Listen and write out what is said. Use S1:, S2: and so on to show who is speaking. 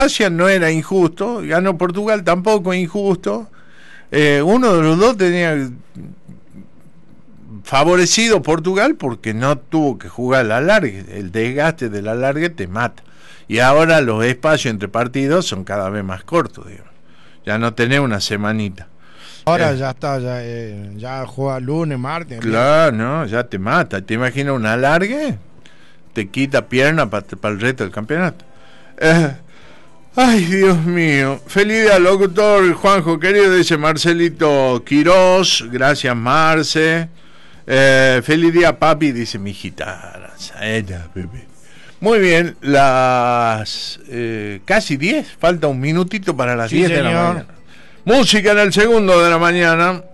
S1: Croacia no era injusto, ganó Portugal tampoco injusto. Uno de los dos tenía favorecido Portugal porque no tuvo que jugar la alargue. El desgaste de la alargue te mata. Y ahora los espacios entre partidos son cada vez más cortos, digamos. Ya no tenés una semanita.
S2: Ahora ya está, ya juega lunes, martes.
S1: Claro, no, ya te mata. ¿Te imaginas una alargue? Te quita pierna para el resto del campeonato. Ay, Dios mío. Feliz día, locutor Juanjo querido, dice Marcelito Quirós. Gracias, Marce. Feliz día, papi, dice mi hijita. Bebé. Muy bien, las casi 10. Falta un minutito para las 10 de la mañana. Música en el segundo de la mañana.